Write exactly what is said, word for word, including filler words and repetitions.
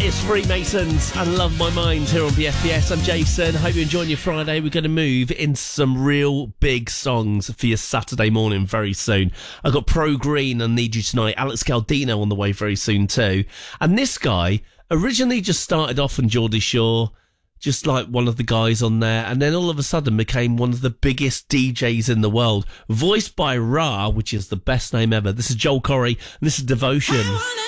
Freemasons and Love My Mind here on B F B S. I'm Jason. Hope you're enjoying your Friday. We're going to move into some real big songs for your Saturday morning very soon. I've got Pro Green and Need You Tonight, Alex Caldino on the way very soon too. And this guy originally just started off on Geordie Shore, just like one of the guys on there, and then all of a sudden became one of the biggest D Js in the world. Voiced by Ra, which is the best name ever. This is Joel Corry, and this is Devotion.